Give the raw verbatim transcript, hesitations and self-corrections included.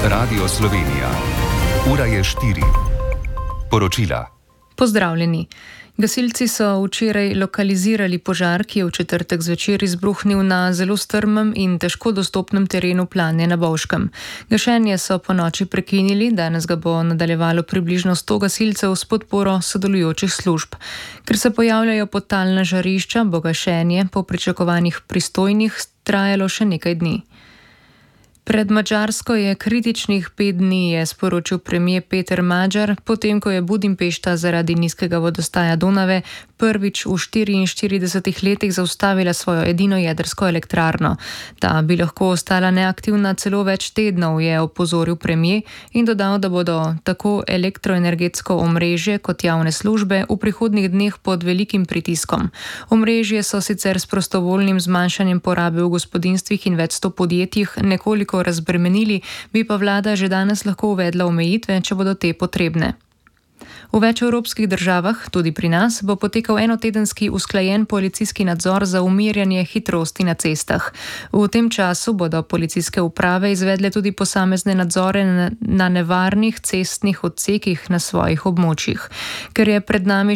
Radio Slovenija. Ura je štiri. Poročila. Pozdravljeni. Gasilci so včeraj lokalizirali požar, ki je v četrtek zvečer izbruhnil na zelo strmem in težko dostopnem terenu Planje na Bovškem. Gašenje so po noči prekinili, danes ga bo nadaljevalo približno sto gasilcev s podporo sodelujočih služb. Ker se pojavljajo podtalna žarišča, bo gašenje po pričakovanjih pristojnih trajalo še nekaj dni. Pred Madžarsko je kritičnih pet dni, je sporočil premier Peter Magyar, potem ko je Budimpešta zaradi nizkega vodostaja Donave prvič v štiriinštiridesetih letih zaustavila svojo edino jedrsko elektrarno. Ta bi lahko ostala neaktivna celo več tednov, je opozoril premier in dodal, da bodo tako elektroenergetsko omrežje kot javne službe v prihodnjih dneh pod velikim pritiskom. Omrežje so sicer s prostovoljnim zmanjšanjem porabe v gospodinjstvih in več sto podjetjih nekoliko razbremenili, bi pa vlada že danes lahko uvedla omejitve, če bodo te potrebne. V več evropskih državah, tudi pri nas, bo potekal enotedenski usklajen policijski nadzor za umirjanje hitrosti na cestah. V tem času bodo policijske uprave izvedle tudi posamezne nadzore na nevarnih cestnih odsekih na svojih območjih. Ker je pred nami